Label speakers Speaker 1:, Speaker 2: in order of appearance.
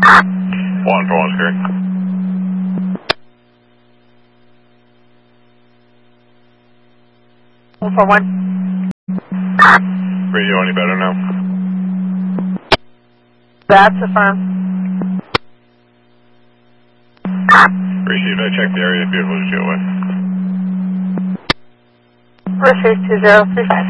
Speaker 1: 1 for 1 screen.
Speaker 2: One for one.
Speaker 1: Radio any better now?
Speaker 2: That's affirmed.
Speaker 1: Received, I checked the area, beautiful to deal with.
Speaker 2: Received 2035.